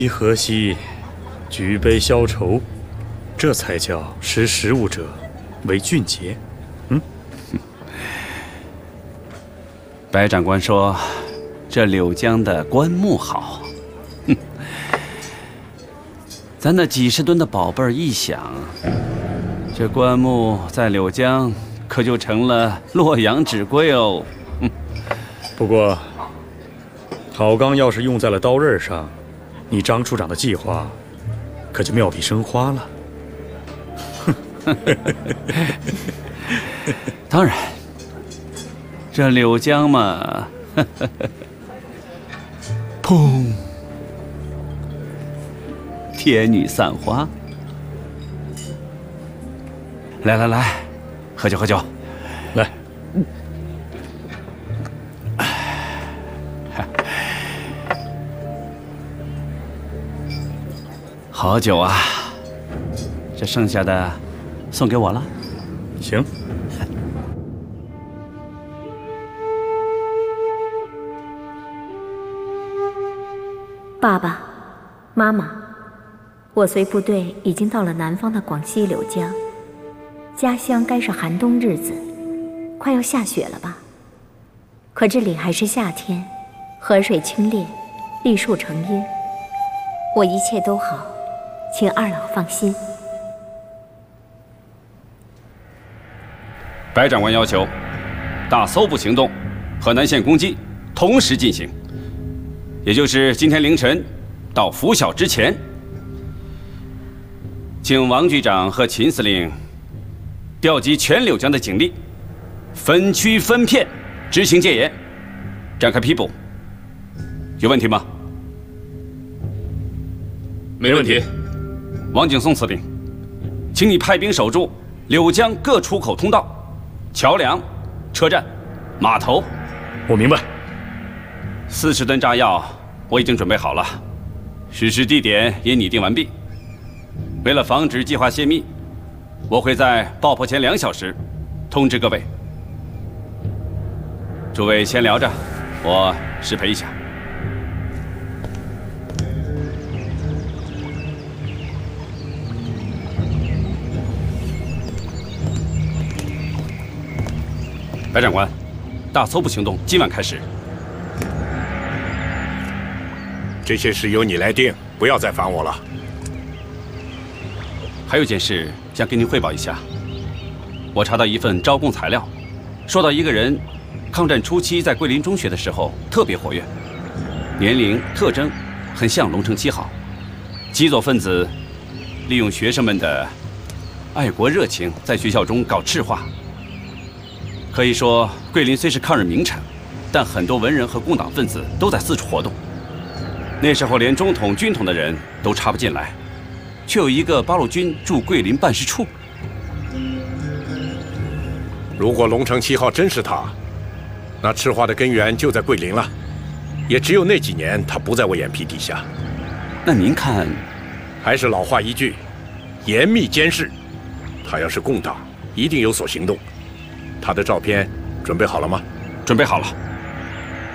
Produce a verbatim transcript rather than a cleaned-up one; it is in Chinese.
一何夕，举杯消愁，这才叫识时务者为俊杰。嗯， 白长官说，这柳江的棺木好。哼，咱那几十吨的宝贝儿一响，这棺木在柳江可就成了洛阳纸贵哦。嗯， 不过好钢要是用在了刀刃上，你张处长的计划可就妙笔生花了。 当然，这柳江嘛，砰，天女散花。来来来，喝酒喝酒， 来。 好酒啊！这剩下的送给我了。 行。 爸爸妈妈，我随部队已经到了南方的广西柳江，家乡该是寒冬日子，快要下雪了吧？可这里还是夏天，河水清冽，绿树成荫，我一切都好，请二老放心。 白长官要求，大搜捕行动和南线攻击同时进行，也就是今天凌晨到拂晓之前，请王局长和秦司令调集全柳江的警力，分区分片执行戒严，展开批捕。有问题吗？ 没问题。 王景松司令，请你派兵守住柳江各出口通道、桥梁、车站、码头。 我明白。 四十吨炸药我已经准备好了，实施地点也拟定完毕。为了防止计划泄密，我会在爆破前两小时通知各位。诸位先聊着，我失陪一下。白长官，大搜捕行动今晚开始。 这些事由你来定，不要再烦我了。 还有件事想跟您汇报一下，我查到一份招供材料，说到一个人，抗战初期在桂林中学的时候特别活跃，年龄特征很像龙城七号。极左分子利用学生们的爱国热情，在学校中搞赤化。可以说，桂林虽是抗日名城，但很多文人和工党分子都在四处活动。那时候连中统、军统的人都插不进来，却有一个八路军驻桂林办事处。 如果龙城七号真是他，那赤化的根源就在桂林了。也只有那几年他不在我眼皮底下。 那您看， 还是老话一句，严密监视。他要是共党，一定有所行动。他的照片准备好了吗？ 准备好了。